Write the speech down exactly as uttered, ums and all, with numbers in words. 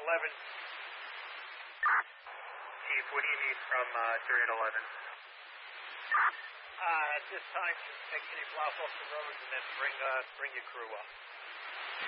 eleven. Chief, what do you need from uh, Dyraid eleven? Uh, at this time, just make sure you block off the roads and then bring uh, bring your crew up.